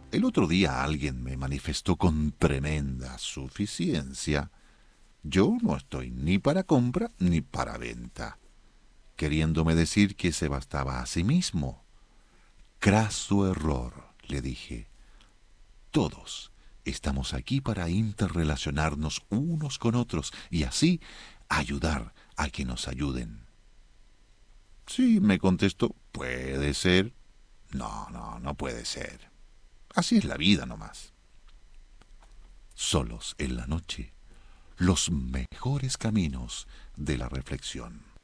El otro día alguien me manifestó con tremenda suficiencia: yo no estoy ni para compra ni para venta, queriéndome decir que se bastaba a sí mismo. Craso error, le dije. Todos estamos aquí para interrelacionarnos unos con otros y así ayudar a que nos ayuden. Sí, me contestó, puede ser. No, no, no puede ser. Así es la vida nomás. Solos en la noche, los mejores caminos de la reflexión.